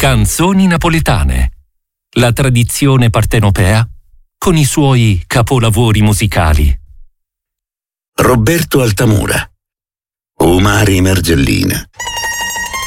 Canzoni napoletane. La tradizione partenopea con i suoi capolavori musicali. Roberto Altamura. O mare Margellina.